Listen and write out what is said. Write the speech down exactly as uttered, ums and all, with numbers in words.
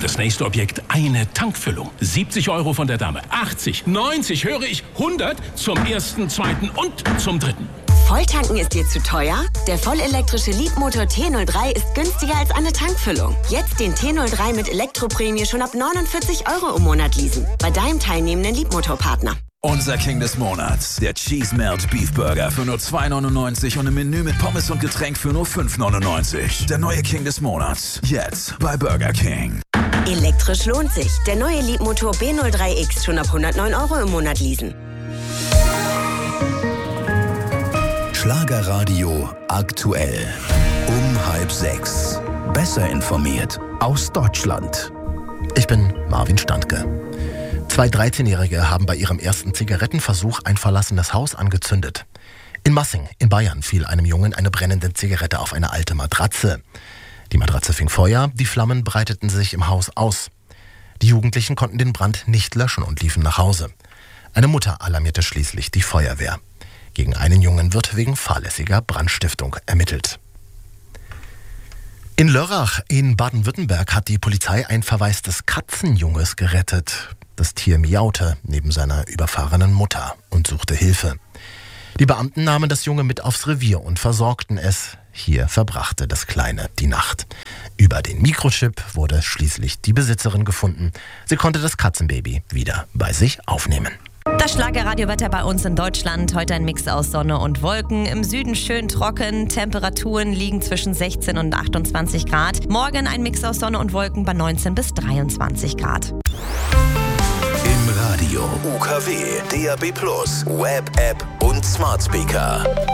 Das nächste Objekt, eine Tankfüllung. siebzig Euro von der Dame. achtzig, neunzig, höre ich, hundert zum ersten, zweiten und zum dritten. Volltanken ist dir zu teuer? Der vollelektrische Leapmotor T null drei ist günstiger als eine Tankfüllung. Jetzt den T null drei mit Elektroprämie schon ab neunundvierzig Euro im Monat leasen. Bei deinem teilnehmenden Leapmotor-Partner. Unser King des Monats, der Cheese Melt Beef Burger für nur zwei neunundneunzig und im Menü mit Pommes und Getränk für nur fünf neunundneunzig. Der neue King des Monats, jetzt bei Burger King. Elektrisch lohnt sich. Der neue Leapmotor B null drei X schon ab hundertneun Euro im Monat leasen. Schlagerradio aktuell. Um halb sechs. Besser informiert aus Deutschland. Ich bin Marvin Standke. Zwei dreizehnjährige haben bei ihrem ersten Zigarettenversuch ein verlassenes Haus angezündet. In Massing in Bayern fiel einem Jungen eine brennende Zigarette auf eine alte Matratze. Die Matratze fing Feuer, die Flammen breiteten sich im Haus aus. Die Jugendlichen konnten den Brand nicht löschen und liefen nach Hause. Eine Mutter alarmierte schließlich die Feuerwehr. Gegen einen Jungen wird wegen fahrlässiger Brandstiftung ermittelt. In Lörrach in Baden-Württemberg hat die Polizei ein verwaistes Katzenjunges gerettet. Das Tier miaute neben seiner überfahrenen Mutter und suchte Hilfe. Die Beamten nahmen das Junge mit aufs Revier und versorgten es. Hier verbrachte das Kleine die Nacht. Über den Mikrochip wurde schließlich die Besitzerin gefunden. Sie konnte das Katzenbaby wieder bei sich aufnehmen. Das Schlagerradiowetter bei uns in Deutschland. Heute ein Mix aus Sonne und Wolken. Im Süden schön trocken. Temperaturen liegen zwischen sechzehn und achtundzwanzig Grad. Morgen ein Mix aus Sonne und Wolken bei neunzehn bis dreiundzwanzig Grad. Im Radio U K W, D A B plus, Web-App und Smart Speaker.